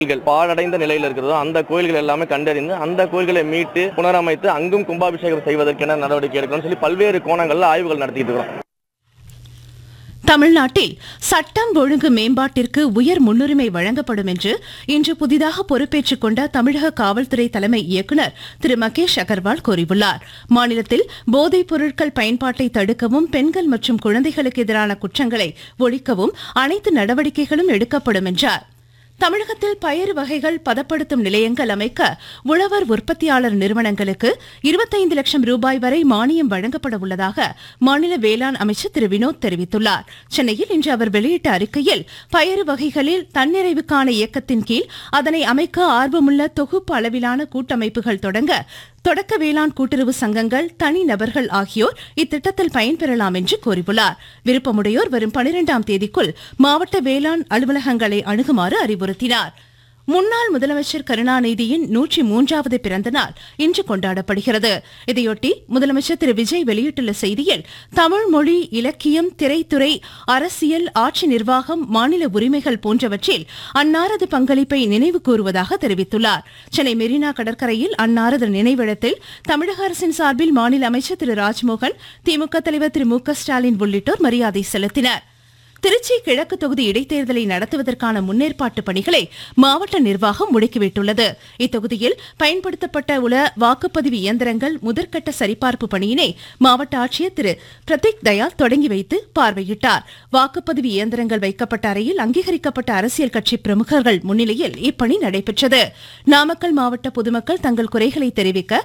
பாழடைந்த நிலையில் இருக்கிறதோ அந்த கோயில்கள் எல்லாமே கண்டறிந்து அந்த கோயில்களை மீட்டு புனரமைத்து அங்கும் கும்பாபிஷேகம் செய்வதற்கென நடவடிக்கை எடுக்கணும்னு சொல்லி பல்வேறு கோணங்கள்ல ஆய்வுகள் நடத்திட்டு இருக்கிறோம். தமிழ்நாட்டில் சட்டம் ஒழுங்கு மேம்பாட்டிற்கு உயர் முன்னுரிமை வழங்கப்படும் என்று இன்று புதிதாக பொறுப்பேற்றுக் கொண்ட தமிழக காவல்துறை தலைமை இயக்குநர் திரு மகேஷ் அகர்வால் கூறியுள்ளார். மாநிலத்தில் போதைப் பொருட்கள் பயன்பாட்டை தடுக்கவும் பெண்கள் மற்றும் குழந்தைகளுக்கு எதிரான குற்றங்களை ஒழிக்கவும் அனைத்து நடவடிக்கைகளும் எடுக்கப்படும் என்றார். தமிழகத்தில் பயறு வகைகள் பதப்படுத்தும் நிலையங்கள் அமைக்க உழவர் உற்பத்தியாளர் நிறுவனங்களுக்கு 25 லட்சம் ரூபாய் வரை மானியம் வழங்கப்பட உள்ளதாக மாநில வேளாண் அமைச்சர் திரு வினோத் தெரிவித்துள்ளார். சென்னையில் இன்று அவர் வெளியிட்ட அறிக்கையில் பயறு வகைகளில் தன்னிறைவுக்கான இயக்கத்தின் கீழ் அதனை அமைக்க ஆர்வமுள்ள தொகுப்பு அளவிலான கூட்டமைப்புகள் தொடக்க வேளாண் கூட்டுறவு சங்கங்கள் தனிநபர்கள் ஆகியோர் இத்திட்டத்தில் பயன்பெறலாம் என்று கூறியுள்ளார். விருப்பமுடையோர் வரும் 12ஆம் தேதிக்குள் மாவட்ட வேளாண் அலுவலகங்களை அணுகுமாறு அறிவுறுத்தினார். முன்னாள் முதலமைச்சர் கருணாநிதியின் 103வது பிறந்த நாள் இன்று கொண்டாடப்படுகிறது. இதையொட்டி முதலமைச்சர் திரு விஜய் வெளியிட்டுள்ள செய்தியில் தமிழ் மொழி, இலக்கியம், திரைத்துறை, அரசியல், ஆட்சி நிர்வாகம், மாநில உரிமைகள் போன்றவற்றில் அன்னாரது பங்களிப்பை நினைவு கூறுவதாக தெரிவித்துள்ளார். சென்னை மெரினா கடற்கரையில் அன்னாரது நினைவிடத்தில் தமிழக அரசின் சார்பில் மாநில அமைச்சர் திரு ராஜ்மோகன், திமுக தலைவர் திரு மு.க. ஸ்டாலின் உள்ளிட்டோர் மரியாதை செலுத்தினர். திருச்சி கிழக்கு தொகுதி இடைத்தேர்தலை நடத்துவதற்கான முன்னேற்பாட்டு பணிகளை மாவட்ட நிர்வாகம் முடுக்கிவிட்டுள்ளது. இத்தொகுதியில் பயன்படுத்தப்பட்ட உள்ள வாக்குப்பதிவு இயந்திரங்கள் முதற்கட்ட சரிபார்ப்பு பணியினை மாவட்ட ஆட்சியர் திரு பிரதீக் தயாள் தொடங்கி வைத்து பார்வையிட்டார். வாக்குப்பதிவு இயந்திரங்கள் வைக்கப்பட்ட அறையில் அங்கீகரிக்கப்பட்ட அரசியல் கட்சி பிரமுகர்கள் முன்னிலையில் இப்பணி நடைபெற்றது. நாமக்கல் மாவட்ட பொதுமக்கள் தங்கள் குறைகளை தெரிவிக்க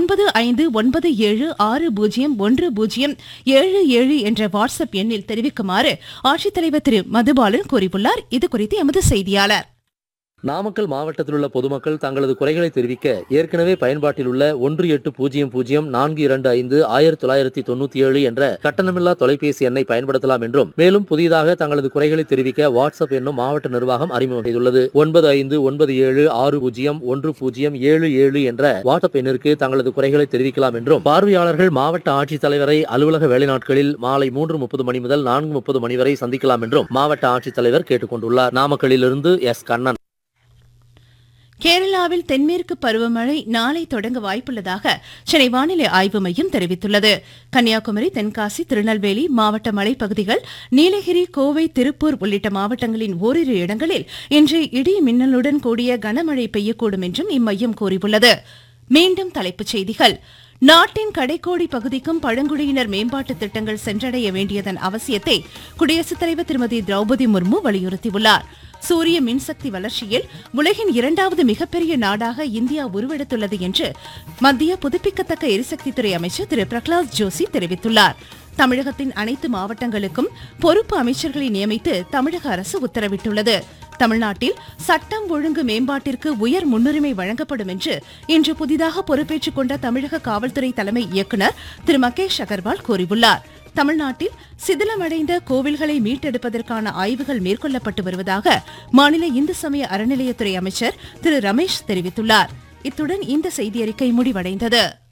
9596010177 என்ற வாட்ஸ்அப் எண்ணில் தெரிவிக்குமாறு ஆட்சித்தலைவர் திரு மதுபாலன் கூறியுள்ளார். இதுகுறித்து எமது செய்தியாளர். நாமக்கல் மாவட்டத்தில் உள்ள பொதுமக்கள் தங்களது குறைகளை தெரிவிக்க ஏற்கனவே பயன்பாட்டில் உள்ள 180042551997 என்ற கட்டணமில்லா தொலைபேசி எண்ணை பயன்படுத்தலாம் என்றும், மேலும் புதிதாக தங்களது குறைகளை தெரிவிக்க வாட்ஸ்அப் என்னும் மாவட்ட நிர்வாகம் அறிமுகம் செய்துள்ளது. 9597601077 என்ற வாட்ஸ்அப் எண்ணிற்கு தங்களது குறைகளை தெரிவிக்கலாம் என்றும், பார்வையாளர்கள் மாவட்ட ஆட்சித்தலைவரை அலுவலக வேலை நாட்களில் மாலை 3:30 மணி முதல் 4:30 மணி வரை சந்திக்கலாம் என்றும் மாவட்ட ஆட்சித்தலைவர் கேட்டுக் கொண்டுள்ளார். நாமக்கல்லிலிருந்து எஸ். கண்ணன். கேரளாவில் தென்மேற்கு பருவமழை நாளை தொடங்க வாய்ப்புள்ளதாக சென்னை வானிலை ஆய்வு மையம் தெரிவித்துள்ளது. கன்னியாகுமரி, தென்காசி, திருநெல்வேலி மாவட்ட மலைப்பகுதிகள், நீலகிரி, கோவை, திருப்பூர் உள்ளிட்ட மாவட்டங்களின் ஓரிரு இடங்களில் இன்று இடி மின்னலுடன் கூடிய கனமழை பெய்யக்கூடும் என்றும் இம்மையம் கூறியுள்ளது. மீண்டும் தலைப்புச் செய்திகள். நாட்டின் கடைக்கோடி பகுதிக்கும் பழங்குடியினர் மேம்பாட்டு திட்டங்கள் சென்றடைய வேண்டியதன் அவசியத்தை குடியரசுத் தலைவர் திருமதி திரௌபதி முர்மு வலியுறுத்தியுள்ளார். சூரிய மின்சக்தி வளர்ச்சியில் உலகின் 2வது மிகப்பெரிய நாடாக இந்தியா உருவெடுத்துள்ளது என்று மத்திய புதுப்பிக்கத்தக்க எரிசக்தித்துறை அமைச்சர் திரு பிரகலாத் ஜோஷி தெரிவித்துள்ளார். தமிழகத்தின் அனைத்து மாவட்டங்களுக்கும் பொறுப்பு அமைச்சர்களை நியமித்து தமிழக அரசு உத்தரவிட்டுள்ளது. தமிழ்நாட்டில் சட்டம் ஒழுங்கு மேம்பாட்டிற்கு உயர் முன்னுரிமை வழங்கப்படும் என்று இன்று புதிதாக பொறுப்பேற்றுக் கொண்ட தமிழக காவல்துறை தலைமை இயக்குநர் திரு மகேஷ் அகர்வால் கூறியுள்ளார். தமிழ்நாட்டில் சிதிலமடைந்த கோவில்களை மீட்டெடுப்பதற்கான ஆய்வுகள் மேற்கொள்ளப்பட்டு வருவதாக மாநில இந்து சமய அறநிலையத்துறை அமைச்சர் திரு ரமேஷ் தெரிவித்துள்ளார். இத்துடன் இந்த செய்தியறிக்கை முடிவடைந்தது.